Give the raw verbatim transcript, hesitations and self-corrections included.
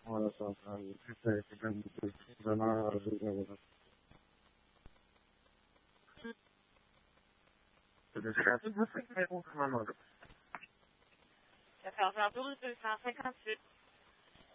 Olha só, cara, isso aí, ficando dando uma ajuda agora. Se deixar tudo, você que vai confirmar na hora. Ça fait un peu de cinquante-huit.